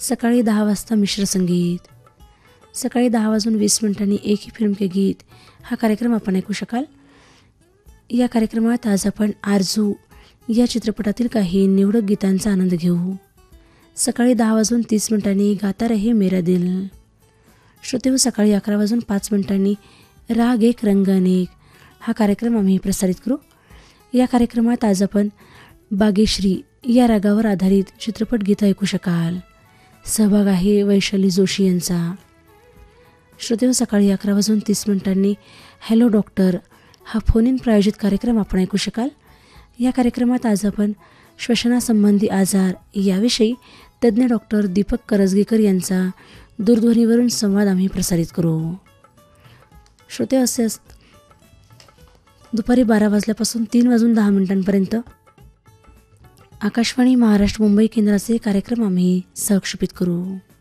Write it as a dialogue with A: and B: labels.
A: सकाळी 10 वाजता मिश्र संगीत. सकाळी 10:20 एक ही फिल्म के गीत हा कार्यक्रम आपण ऐकू शकाल. या कार्यक्रमात आज आपण आरजू या चित्रपटातील काही निवडक गीतांचा आनंद घेऊ. सकाळी 10:30 गाता रहे मेरा दिल. श्रोतेहो, सकाळी 11:05 राग एक रंग अनेक हा कार्यक्रम आम्ही प्रसारित करू. या कार्यक्रमात आज आपण बागेश्री या रागावर आधारित चित्रपट गीतं ऐकू शकाल. सहभाग आहे वैशाली जोशी यांचा. श्रोतेहो, सकाळी 11:30 हॅलो डॉक्टर हा फोन इन प्रायोजित कार्यक्रम आपण ऐकू शकाल. या कार्यक्रमात आज आपण श्वसनासंबंधी आजार याविषयी तज्ज्ञ डॉक्टर दीपक करजगेकर यांचा दूरध्वनीवरून संवाद आम्ही प्रसारित करू. श्रोते, असे दुपारी 12 वाजल्यापासून 3:10 आकाशवाणी महाराष्ट्र मुंबई केंद्राचे कार्यक्रम आम्ही सहक्षेपित करू.